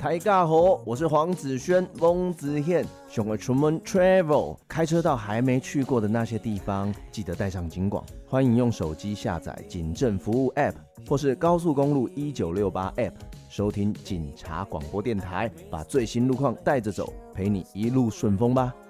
大家好，我是黄子轩，翁子宪，想要出门 travel， 开车到还没去过的那些地方，记得带上警广。欢迎用手机下载警政服务 App， 或是高速公路1968 App， 收听警察广播电台，把最新路况带着走，陪你一路顺风吧。